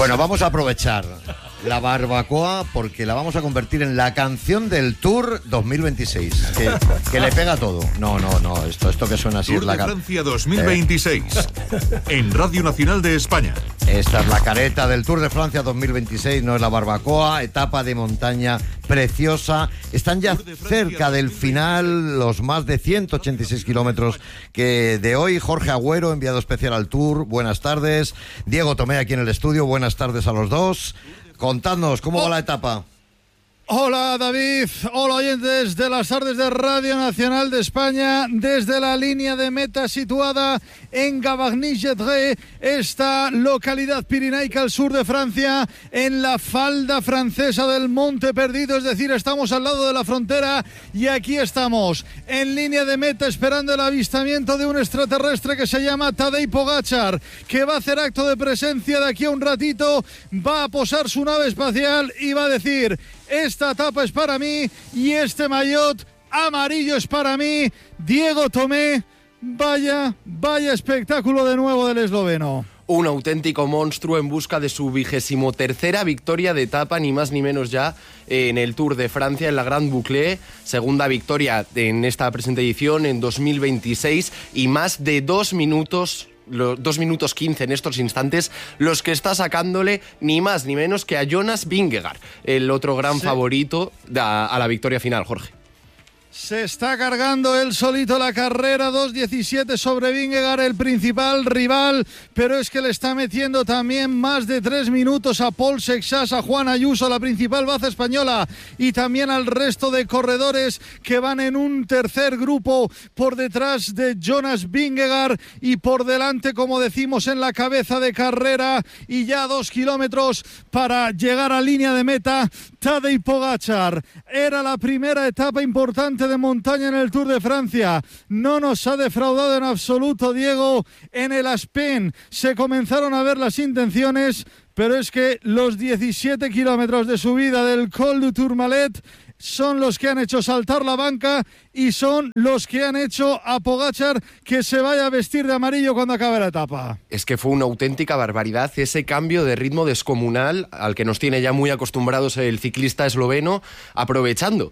Bueno, vamos a aprovechar la barbacoa porque la vamos a convertir en la canción del Tour 2026, que le pega todo. No, esto que suena así Tour es la de Francia 2026 en Radio Nacional de España. Esta es la careta del Tour de Francia 2026, no es la barbacoa, etapa de montaña preciosa. Están ya cerca del final los más de 186 kilómetros que de hoy. Jorge Agüero, enviado especial al Tour, buenas tardes. Diego Tomé aquí en el estudio, buenas tardes a los dos. Contadnos, ¿cómo va la etapa? Hola David, hola oyentes de las tardes de Radio Nacional de España. Desde la línea de meta situada en Gavagny-Gedré, esta localidad pirenaica al sur de Francia, en la falda francesa del Monte Perdido, es decir, estamos al lado de la frontera y aquí estamos en línea de meta esperando el avistamiento de un extraterrestre que se llama Tadej Pogačar, que va a hacer acto de presencia de aquí a un ratito, va a posar su nave espacial y va a decir: esta etapa es para mí y este maillot amarillo es para mí. Diego Tomé, vaya espectáculo de nuevo del esloveno. Un auténtico monstruo en busca de su 23ª victoria de etapa, ni más ni menos ya, en el Tour de Francia, en la Grande Boucle. Segunda victoria en esta presente edición en 2026 y más de 2 minutos 15 en estos instantes, los que está sacándole ni más ni menos que a Jonas Vingegaard, el otro gran favorito a la victoria final, Jorge. Se está cargando él solito la carrera, 2.17 sobre Vingegaard, el principal rival, pero es que le está metiendo también más de 3 minutos a Paul Sexas, a Juan Ayuso, la principal baza española, y también al resto de corredores que van en un tercer grupo por detrás de Jonas Vingegaard y por delante, como decimos, en la cabeza de carrera y ya 2 kilómetros para llegar a línea de meta, Tadej Pogačar. Era la primera etapa importante de montaña en el Tour de Francia. No nos ha defraudado en absoluto, Diego. En el Aspen se comenzaron a ver las intenciones, pero es que los 17 kilómetros de subida del Col du Tourmalet son los que han hecho saltar la banca y son los que han hecho a Pogačar que se vaya a vestir de amarillo cuando acabe la etapa. Es que fue una auténtica barbaridad ese cambio de ritmo descomunal al que nos tiene ya muy acostumbrados el ciclista esloveno, aprovechando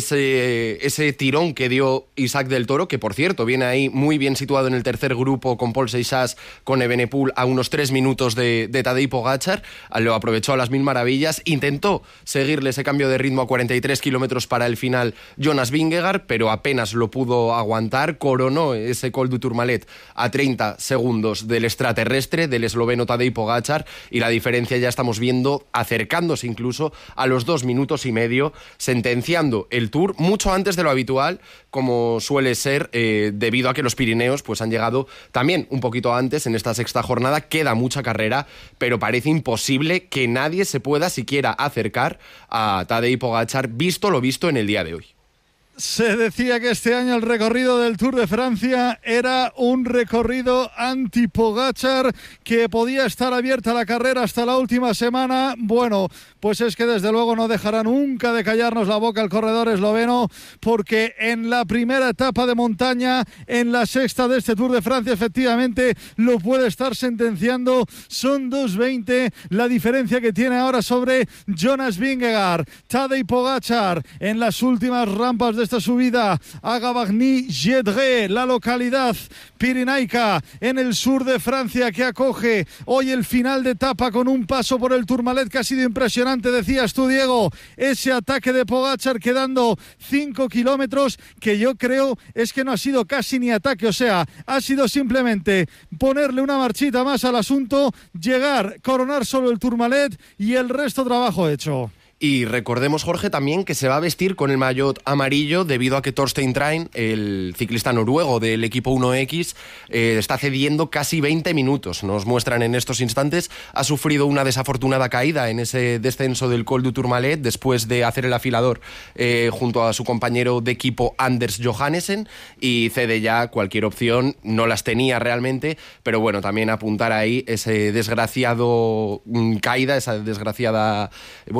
ese tirón que dio Isaac del Toro, que por cierto viene ahí muy bien situado en el tercer grupo con Paul Seixas, con Evenepoel a unos 3 minutos de Tadej Pogačar. Lo aprovechó a las mil maravillas, intentó seguirle ese cambio de ritmo a 43 kilómetros para el final Jonas Vingegaard, pero apenas lo pudo aguantar. Coronó ese Col du Tourmalet a 30 segundos del extraterrestre, del esloveno Tadej Pogačar, y la diferencia ya estamos viendo acercándose incluso a los 2 minutos y medio, sentenciando el Tour mucho antes de lo habitual, como suele ser, debido a que los Pirineos pues han llegado también un poquito antes en esta sexta jornada. Queda mucha carrera, pero parece imposible que nadie se pueda siquiera acercar a Tadej Pogačar, visto lo visto en el día de hoy. Se decía que este año el recorrido del Tour de Francia era un recorrido anti-Pogačar, que podía estar abierta la carrera hasta la última semana. Bueno, pues es que desde luego no dejará nunca de callarnos la boca el corredor esloveno, porque en la primera etapa de montaña, en la sexta de este Tour de Francia, efectivamente lo puede estar sentenciando. Son 2.20 la diferencia que tiene ahora sobre Jonas Vingegaard. Tadej Pogačar en las últimas rampas de esta subida a Gavagny-Gedré, la localidad pirenaica en el sur de Francia que acoge hoy el final de etapa con un paso por el Tourmalet que ha sido impresionante. Decías tú, Diego, ese ataque de Pogačar quedando 5 kilómetros, que yo creo es que no ha sido casi ni ataque, o sea, ha sido simplemente ponerle una marchita más al asunto, llegar, coronar solo el Tourmalet y el resto trabajo hecho. Y recordemos, Jorge, también que se va a vestir con el maillot amarillo debido a que Torstein Trein, el ciclista noruego del equipo 1X, está cediendo casi 20 minutos. Nos muestran en estos instantes, ha sufrido una desafortunada caída en ese descenso del Col du Tourmalet después de hacer el afilador junto a su compañero de equipo Anders Johannessen, y cede ya cualquier opción. No las tenía realmente, pero bueno, también apuntar ahí ese desgraciado caída, esa desgraciada, bueno, pues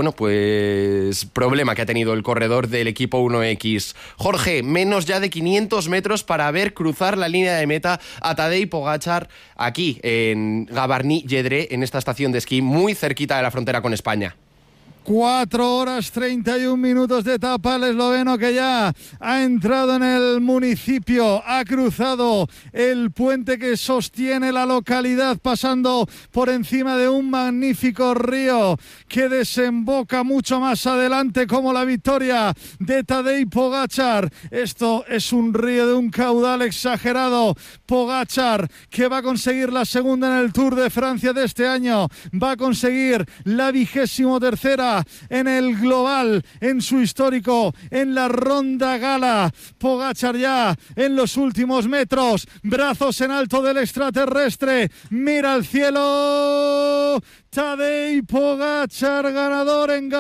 pues problema que ha tenido el corredor del equipo 1X. Jorge, menos ya de 500 metros para ver cruzar la línea de meta a Tadej Pogačar aquí en Gavarnie-Jedre, en esta estación de esquí muy cerquita de la frontera con España. 4 horas 31 minutos de etapa, el esloveno que ya ha entrado en el municipio, ha cruzado el puente que sostiene la localidad, pasando por encima de un magnífico río que desemboca mucho más adelante, como la victoria de Tadej Pogačar. Esto es un río de un caudal exagerado. Pogačar, que va a conseguir la segunda en el Tour de Francia de este año, va a conseguir la 23ª en el global, en su histórico, en la ronda gala. Pogačar ya en los últimos metros, brazos en alto del extraterrestre, mira al cielo. Tadej Pogačar, ganador en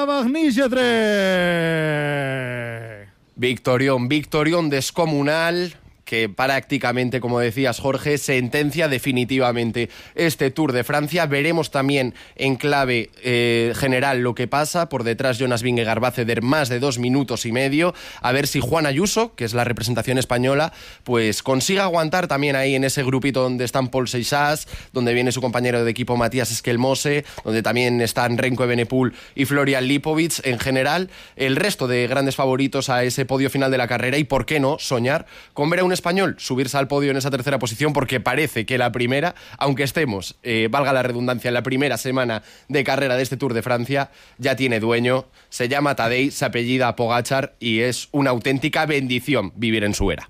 Gavarnie-Jedre. Victorión descomunal, que prácticamente, como decías, Jorge, sentencia definitivamente este Tour de Francia. Veremos también en clave general lo que pasa. Por detrás, Jonas Vingegaard va a ceder más de 2 minutos y medio. A ver si Juan Ayuso, que es la representación española, pues consiga aguantar también ahí en ese grupito donde están Paul Seixas, donde viene su compañero de equipo Matías Esquelmose, donde también están Remco Evenepoel y Florian Lipovic. En general, el resto de grandes favoritos a ese podio final de la carrera, y por qué no soñar con ver a un español subirse al podio en esa tercera posición, porque parece que la primera, aunque estemos, valga la redundancia, en la primera semana de carrera de este Tour de Francia, ya tiene dueño, se llama Tadej, se apellida Pogačar y es una auténtica bendición vivir en su era.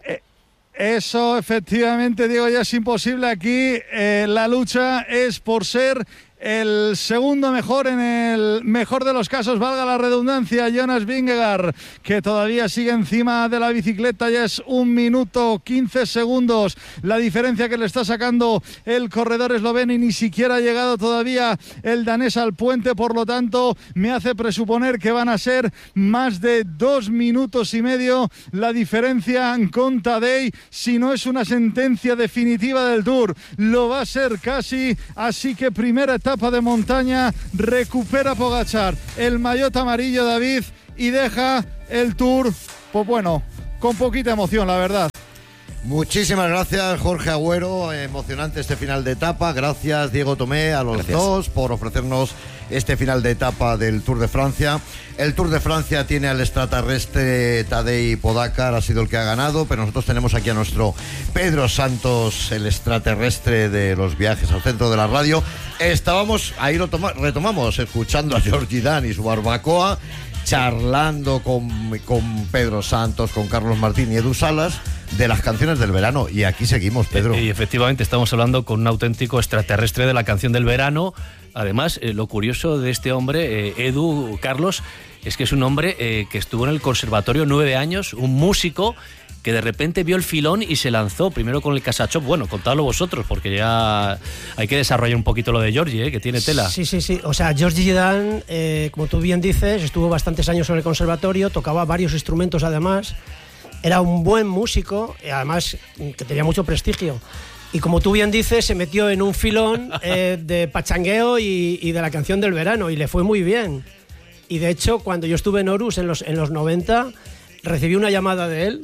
Eso efectivamente, Diego, ya es imposible aquí. La lucha es por ser el segundo mejor, en el mejor de los casos, valga la redundancia, Jonas Vingegaard, que todavía sigue encima de la bicicleta. Ya es 1 minuto 15 segundos la diferencia que le está sacando el corredor esloveno, y ni siquiera ha llegado todavía el danés al puente. Por lo tanto, me hace presuponer que van a ser más de 2 minutos y medio la diferencia con Tadej. Si no es una sentencia definitiva del Tour, lo va a ser casi. Así que primera etapa de montaña, recupera Pogačar el maillot amarillo, David, y deja el Tour, pues bueno, con poquita emoción, la verdad. Muchísimas gracias, Jorge Agüero. Emocionante este final de etapa. Gracias, Diego Tomé, a los dos por ofrecernos este final de etapa del Tour de Francia. El Tour de Francia tiene al extraterrestre Tadej Pogačar, ha sido el que ha ganado, pero nosotros tenemos aquí a nuestro Pedro Santos, el extraterrestre de los viajes al centro de la radio. Estábamos, ahí retomamos, escuchando a Georgie Dan y su barbacoa, charlando con Pedro Santos, con Carlos Martín y Edu Salas, de las canciones del verano. Y aquí seguimos, Pedro. Y efectivamente estamos hablando con un auténtico extraterrestre de la canción del verano. Además, lo curioso de este hombre, Edu, Carlos, es que es un hombre que estuvo en el conservatorio 9 años, un músico que de repente vio el filón y se lanzó primero con el Casachop. Bueno, contadlo vosotros, porque ya hay que desarrollar un poquito lo de Georgie, que tiene tela. Sí. O sea, Georgie Dan, como tú bien dices, estuvo bastantes años en el conservatorio, tocaba varios instrumentos además, era un buen músico, además que tenía mucho prestigio. Y como tú bien dices, se metió en un filón de pachangueo y de la canción del verano, y le fue muy bien. Y de hecho, cuando yo estuve en Horus en los 90, recibí una llamada de él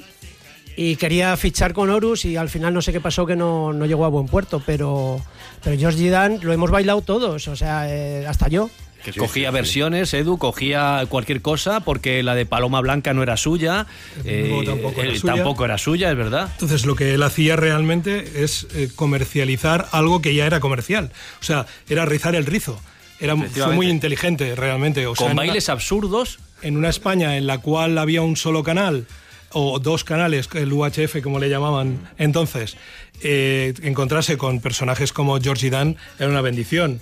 y quería fichar con Horus, y al final no sé qué pasó, que no llegó a buen puerto, pero Georgie Dan lo hemos bailado todos, o sea, hasta yo. Que cogía versiones, Edu, cogía cualquier cosa, porque la de Paloma Blanca no era suya, tampoco era suya, es verdad. Entonces lo que él hacía realmente es comercializar algo que ya era comercial, o sea, era rizar el rizo. Fue muy inteligente realmente. O sea, con bailes absurdos. En una España en la cual había un solo canal, o 2 canales, el UHF como le llamaban entonces, encontrarse con personajes como Georgie Dan era una bendición.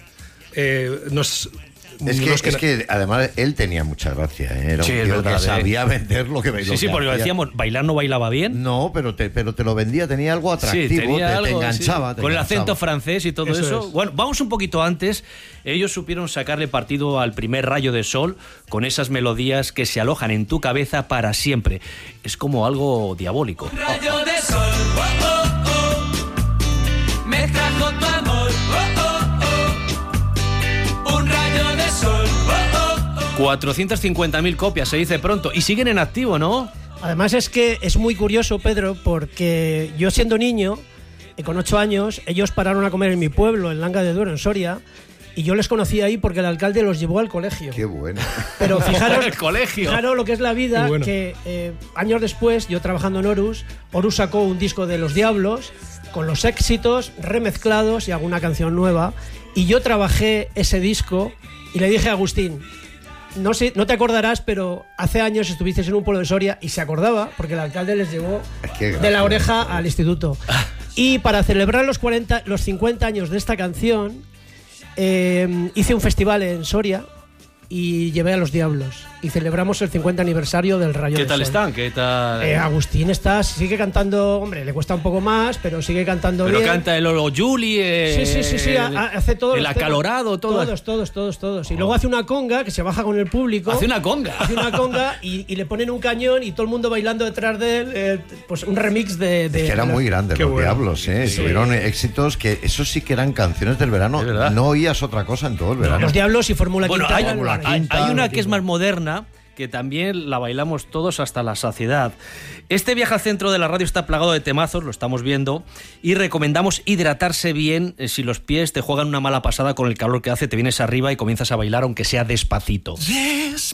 Es que además él tenía mucha gracia, era un tío que sabía vender lo que bailaba. Sí, porque decíamos, bailar no bailaba bien. No, pero te lo vendía, tenía algo atractivo, te enganchaba. Con el acento francés y todo eso. Bueno, vamos un poquito antes. Ellos supieron sacarle partido al primer rayo de sol con esas melodías que se alojan en tu cabeza para siempre. Es como algo diabólico. Un rayo de sol, me trajo tu amor, un rayo de sol, 450.000 copias, se dice pronto. Y siguen en activo, ¿no? Además es que es muy curioso, Pedro, porque yo siendo niño, con 8 años, ellos pararon a comer en mi pueblo, en Langa de Duero, en Soria, y yo les conocí ahí porque el alcalde los llevó al colegio. Qué bueno. Pero fijaros, El colegio. Fijaros lo que es la vida, Bueno. que años después, yo trabajando en Horus sacó un disco de Los Diablos con los éxitos remezclados y alguna canción nueva, y yo trabajé ese disco y le dije a Agustín, no sé, no te acordarás, pero hace años estuviste en un pueblo de Soria, y se acordaba porque el alcalde les llevó de la oreja al instituto. Y para celebrar los 50 años de esta canción, hice un festival en Soria y llevé a Los Diablos y celebramos el 50 aniversario del Rayo ¿Qué del tal Sol. están? ¿Qué tal? Agustín sigue cantando, hombre, le cuesta un poco más, pero sigue cantando Pero bien. canta el Olo Juli, Sí, hace todo. el acalorado, todo. Todos. Y luego hace una conga que se baja con el público. Hace una conga. Hace una conga y le ponen un cañón y todo el mundo bailando detrás de él. Pues un remix de. Es que eran muy grandes Qué los bueno. Diablos, ¿eh? Sí. Tuvieron éxitos que eso sí que eran canciones del verano. Es verdad. No oías otra cosa en todo el verano. Los Diablos y Fórmula Bueno, Quinta. hay, eran Fórmula maravillosas. Quinta. hay una que es más moderna, que también la bailamos todos hasta la saciedad. Este viaje al centro de la radio está plagado de temazos, lo estamos viendo, y recomendamos hidratarse bien. Si los pies te juegan una mala pasada con el calor que hace, te vienes arriba y comienzas a bailar, aunque sea despacito.